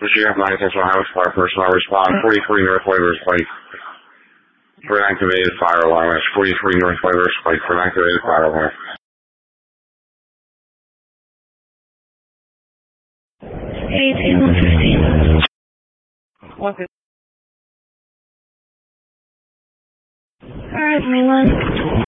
GF 96 Highway Fire Personnel respond 43 North Waivers Pike for an activated fire alarm. That's 43 North Waivers Pike for an activated fire alarm. 115. 115. Alright, mainline.